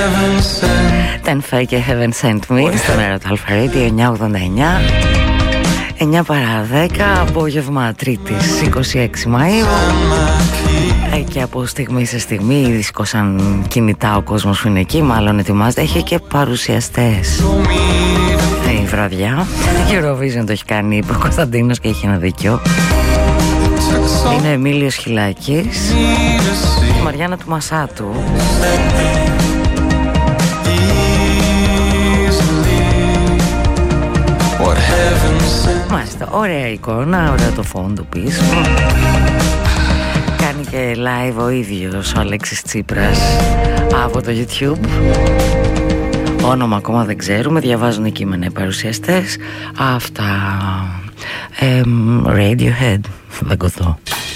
Ten Fake και Heaven Sent Me στον Έρωτα Αλφα Radio 989 9 παρά 10 απόγευμα Τρίτης 26 Μαΐου και από στιγμή σε στιγμή ήδη σηκώσαν κινητά ο κόσμος που είναι εκεί, μάλλον ετοιμάζεται, έχει και παρουσιαστές η βραδιά. Eurovision το έχει κάνει ο Κωνσταντίνος και έχει ένα δίκιο. Είναι ο Εμίλιος Χιλάκης και η Μαριάννα του Μασάτου. Μάλιστα, ωραία εικόνα, ωραίο το φόντο πίσω. Κάνει και live ο ίδιος ο Αλέξης Τσίπρας από το YouTube. Όνομα ακόμα δεν ξέρουμε, διαβάζουν κείμενα οι παρουσιαστές. Αυτά Radiohead, δεν κοθώ.